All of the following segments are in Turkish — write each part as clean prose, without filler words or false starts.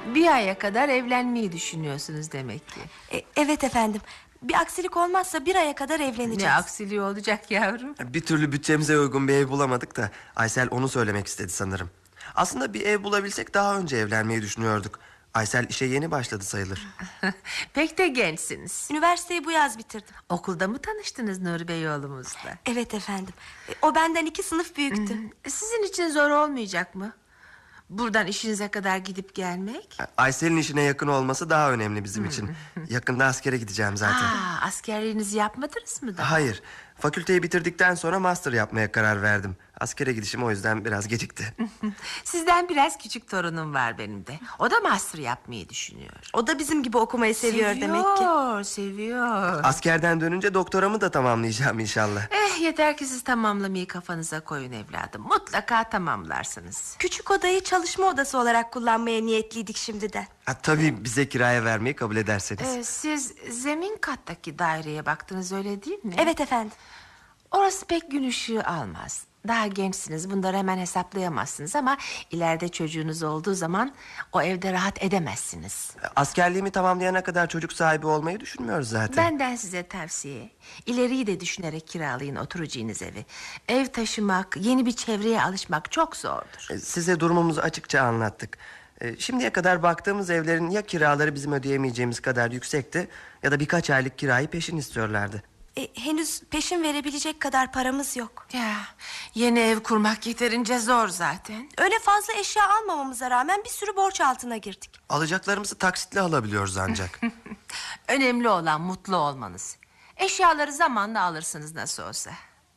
Bir aya kadar evlenmeyi düşünüyorsunuz demek ki. Evet efendim. Bir aksilik olmazsa 1 aya kadar evleneceğiz. Ne aksiliği olacak yavrum? Bir türlü bütçemize uygun bir ev bulamadık da Aysel onu söylemek istedi sanırım. Aslında bir ev bulabilsek daha önce evlenmeyi düşünüyorduk. Aysel işe yeni başladı sayılır. Pek de gençsiniz. Üniversiteyi bu yaz bitirdim. Okulda mı tanıştınız Nuri Bey oğlumuzla? Evet efendim. O benden 2 sınıf büyüktü. Sizin için zor olmayacak mı? Buradan işinize kadar gidip gelmek? Aysel'in işine yakın olması daha önemli bizim için. Yakında askere gideceğim zaten. Askerliğinizi yapmadınız mı daha? Hayır. Fakülteyi bitirdikten sonra master yapmaya karar verdim. Askere gidişim o yüzden biraz gecikti. Sizden biraz küçük torunum var benim de. O da master yapmayı düşünüyor. O da bizim gibi okumayı seviyor demek ki. Seviyor. Askerden dönünce doktoramı da tamamlayacağım inşallah. Yeter ki siz tamamlamayı kafanıza koyun evladım. Mutlaka tamamlarsınız. Küçük odayı çalışma odası olarak kullanmaya niyetliydik şimdiden. Tabii bize kiraya vermeyi kabul ederseniz. Siz zemin kattaki daireye baktınız öyle değil mi? Evet efendim. Orası pek gün ışığı almaz. Daha gençsiniz, bunları hemen hesaplayamazsınız ama ileride çocuğunuz olduğu zaman o evde rahat edemezsiniz. Askerliğimi tamamlayana kadar çocuk sahibi olmayı düşünmüyoruz zaten. Benden size tavsiye, ileriyi de düşünerek kiralayın oturacağınız evi. Ev taşımak, yeni bir çevreye alışmak çok zordur. Size durumumuzu açıkça anlattık. Şimdiye kadar baktığımız evlerin ya kiraları bizim ödeyemeyeceğimiz kadar yüksekti ya da birkaç aylık kirayı peşin istiyorlardı. Henüz peşin verebilecek kadar paramız yok. Ya, yeni ev kurmak yeterince zor zaten. Öyle fazla eşya almamamıza rağmen bir sürü borç altına girdik. Alacaklarımızı taksitle alabiliyoruz ancak. Önemli olan mutlu olmanız. Eşyaları zamanla alırsınız nasıl olsa.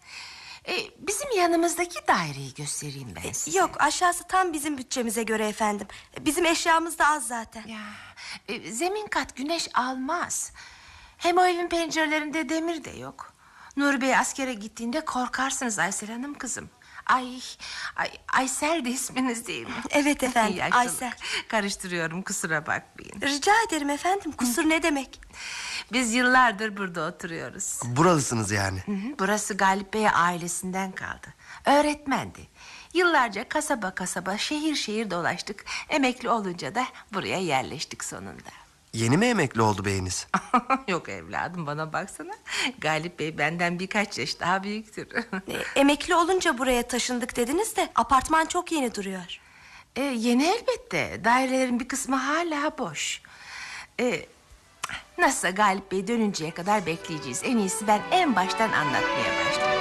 Bizim yanımızdaki daireyi göstereyim ben size. Yok, aşağısı tam bizim bütçemize göre efendim. Bizim eşyamız da az zaten. Zemin kat güneş almaz. Hem o evin pencerelerinde demir de yok. Nuri Bey askere gittiğinde korkarsınız Aysel Hanım kızım. Aysel de isminiz değil mi? Evet efendim, Yaşlılık. Aysel. Karıştırıyorum, kusura bakmayın. Rica ederim efendim, kusur ne demek? Biz yıllardır burada oturuyoruz. Buralısınız yani. Burası Galip Bey ailesinden kaldı. Öğretmendi. Yıllarca kasaba kasaba, şehir şehir dolaştık. Emekli olunca da buraya yerleştik sonunda. Yeni mi emekli oldu beyiniz? Yok evladım, bana baksana. Galip Bey benden birkaç yaş daha büyüktür. Emekli olunca buraya taşındık dediniz de apartman çok yeni duruyor. Yeni elbette. Dairelerin bir kısmı hala boş. Nasılsa Galip Bey dönünceye kadar bekleyeceğiz. En iyisi ben en baştan anlatmaya başlayayım.